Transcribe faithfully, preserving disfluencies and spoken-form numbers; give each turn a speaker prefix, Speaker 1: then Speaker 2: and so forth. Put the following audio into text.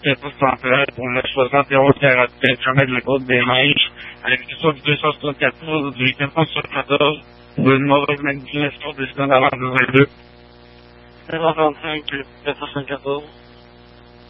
Speaker 1: quatre cent soixante pour le soixante et onze quarante-sept, chemin de la côte des Neiges, avec une question du deux cent soixante-quatorze, du quatre cent soixante-quatorze, pour une mauvaise manipulation des standards de deux. zéro trente-cinq, quatre cent soixante-quatorze.